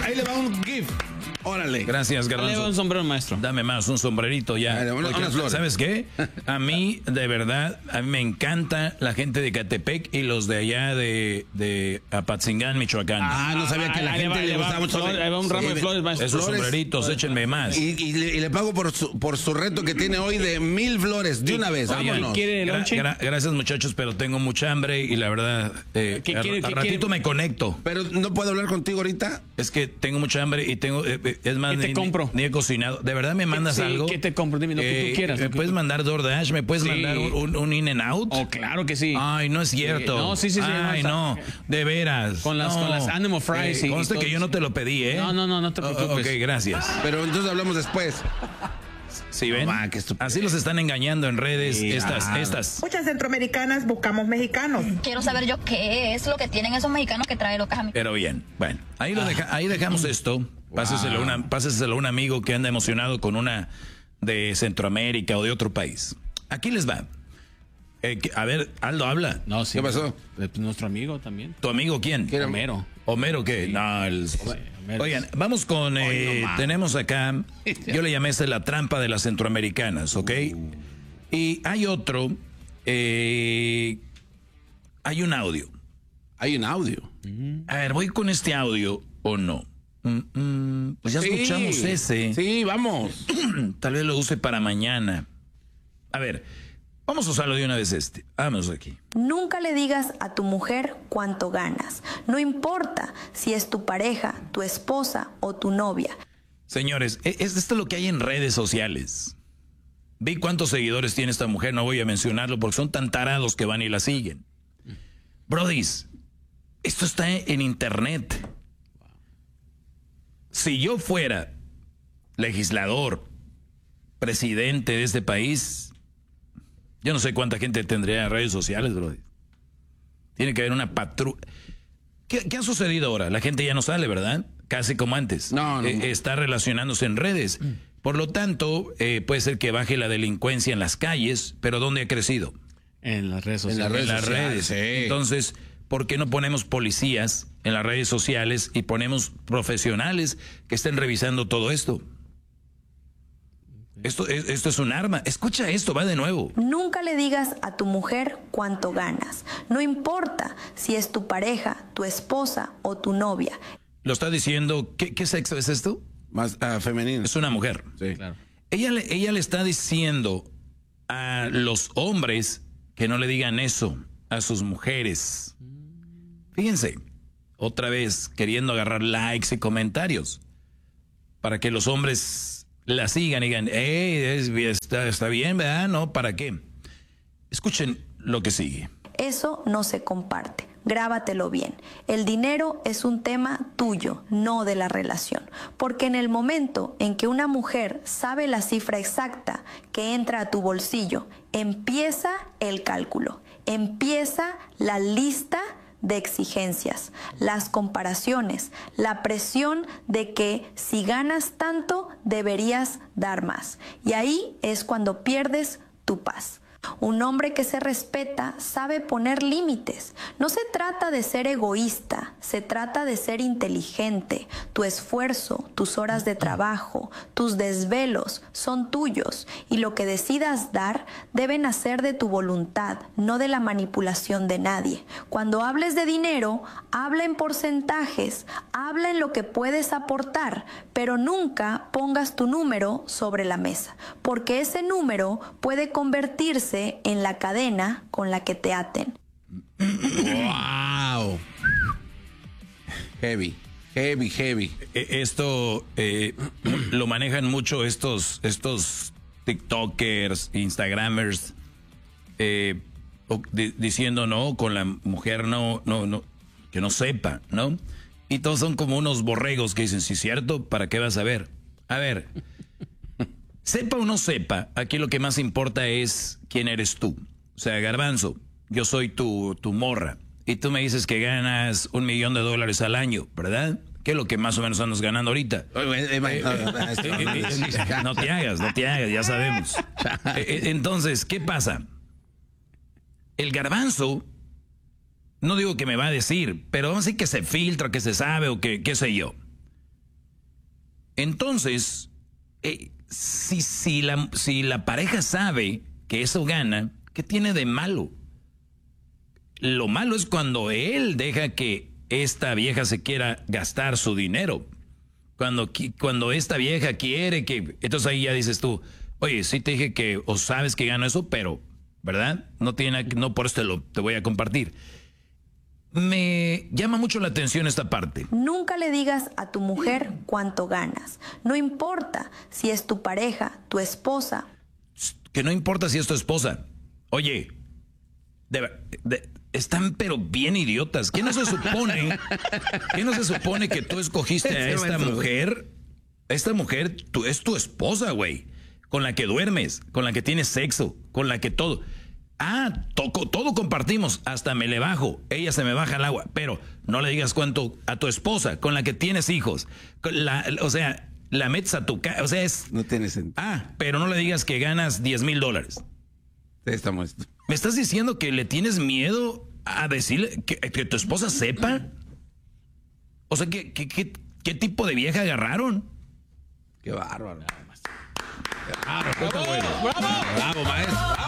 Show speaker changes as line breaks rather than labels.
ahí le va un GIF. Órale.
Gracias, Garbanzo.
Dale un sombrero, maestro.
Dame más, un sombrerito ya. Porque, ¿sabes qué? A mí, de verdad, a mí me encanta la gente de Catepec y los de allá de Apatzingán, Michoacán.
No sabía que a la gente le gustaba mucho.
Ahí va un ramo de flores, maestro.
Esos sombreritos, échenme más.
Y le pago por su reto que tiene hoy de 1000 flores de una vez.
Oigan,
Vámonos.
¿quiere lonche?
Gracias, muchachos, pero tengo mucha hambre y la verdad, al ratito me conecto.
Pero no puedo hablar contigo ahorita.
Es que tengo mucha hambre y tengo, es más,
¿Qué te compro?
Ni he cocinado. ¿De verdad me mandas algo?
¿Qué te compro? Dime lo que tú quieras.
¿Me puedes mandar DoorDash? ¿Me puedes mandar un In-N-Out?
Oh, claro que sí.
Ay, no es cierto.
No, sí.
Ay, no, de veras.
Con las Animal Fries.
Conste que yo no te lo pedí, ¿eh?
No te preocupes.
Ok, gracias.
Pero entonces hablamos después.
¿Sí ven? Así los están engañando en redes,
Sí,
estas.
Muchas centroamericanas buscamos mexicanos.
Quiero saber yo qué es lo que tienen esos mexicanos que trae locas a mí.
Pero bien, bueno, ahí dejamos esto. Páseselo a un amigo que anda emocionado con una de Centroamérica o de otro país. Aquí les va. A ver, Aldo, habla.
No, sí.
¿Qué pasó?
Nuestro amigo también.
¿Tu amigo quién?
Homero.
¿Homero qué?
Sí.
No,
Homero.
Oigan, vamos con... tenemos acá, yo le llamé la trampa de las centroamericanas, ¿ok? Y hay otro, hay un audio.
Hay un audio.
A ver, ¿voy con este audio o no? Pues ya escuchamos ese.
Sí, vamos.
Tal vez lo use para mañana. A ver, vamos a usarlo de una vez este. Vámonos aquí.
Nunca le digas a tu mujer cuánto ganas. No importa si es tu pareja, tu esposa o tu novia.
Señores, esto es lo que hay en redes sociales. Vi cuántos seguidores tiene esta mujer, no voy a mencionarlo porque son tan tarados que van y la siguen. Brodis, esto está en internet. Si yo fuera legislador, presidente de este país, yo no sé cuánta gente tendría en redes sociales, Brodis. Tiene que haber una patrulla. ¿Qué ha sucedido ahora? La gente ya no sale, ¿verdad? Casi como antes.
No.
Está relacionándose en redes. Por lo tanto, puede ser que baje la delincuencia en las calles, pero ¿dónde ha crecido?
En las redes sociales.
En las redes.
Sí.
Entonces, ¿por qué no ponemos policías en las redes sociales y ponemos profesionales que estén revisando todo esto? Esto es un arma. Escucha esto, va de nuevo.
Nunca le digas a tu mujer cuánto ganas. No importa si es tu pareja, tu esposa o tu novia.
Lo está diciendo, ¿qué sexo es esto?
Más femenino.
Es una mujer.
Sí.
Claro.
Ella le está diciendo a los hombres que no le digan eso a sus mujeres. Fíjense, otra vez queriendo agarrar likes y comentarios para que los hombres la sigan y digan, está bien, ¿verdad? No, ¿para qué? Escuchen lo que sigue.
Eso no se comparte. Grábatelo bien. El dinero es un tema tuyo, no de la relación. Porque en el momento en que una mujer sabe la cifra exacta que entra a tu bolsillo, empieza el cálculo, empieza la lista de exigencias, las comparaciones, la presión de que si ganas tanto deberías dar más. Y ahí es cuando pierdes tu paz. Un hombre que se respeta sabe poner límites. No se trata de ser egoísta, se trata de ser inteligente. Tu esfuerzo, tus horas de trabajo, tus desvelos son tuyos y lo que decidas dar debe nacer de tu voluntad, no de la manipulación de nadie. Cuando hables de dinero, habla en porcentajes, habla en lo que puedes aportar, pero nunca pongas tu número sobre la mesa, porque ese número puede convertirse en la cadena con la que te aten.
¡Wow! Heavy.
Esto lo manejan mucho estos TikTokers, Instagramers, diciendo no, con la mujer no, que no sepa, ¿no? Y todos son como unos borregos que dicen, sí, cierto, ¿para qué vas a ver? A ver, sepa o no sepa, aquí lo que más importa es quién eres tú. O sea, Garbanzo, yo soy tu morra y tú me dices que ganas $1,000,000 al año, ¿verdad? ¿Qué es lo que más o menos andas ganando ahorita? No te hagas, ya sabemos. Entonces, ¿qué pasa? El Garbanzo, no digo que me va a decir, pero vamos a decir que se filtra, que se sabe o que qué sé yo. Entonces, si la pareja sabe que eso gana, ¿qué tiene de malo? Lo malo es cuando él deja que esta vieja se quiera gastar su dinero. Cuando esta vieja quiere que... Entonces ahí ya dices tú, oye, sí te dije que... O sabes que gano eso, pero... ¿Verdad? No por esto te voy a compartir. Me llama mucho la atención esta parte.
Nunca le digas a tu mujer cuánto ganas. No importa si es tu pareja, tu esposa.
Que no importa si es tu esposa. Oye, están pero bien idiotas. ¿Qué no se supone que tú escogiste a esta mujer? Esta mujer es tu esposa, güey. Con la que duermes, con la que tienes sexo, con la que todo. Todo compartimos, hasta me le bajo, ella se me baja al agua, pero no le digas cuánto a tu esposa, con la que tienes hijos. O sea, la metes a tu casa, o sea, es...
No tiene sentido.
Pero no le digas que ganas $10,000.
Estamos...
¿Me estás diciendo que le tienes miedo a decirle que tu esposa sepa? O sea, ¿qué tipo de vieja agarraron?
Qué bárbaro.
Bravo, maestro.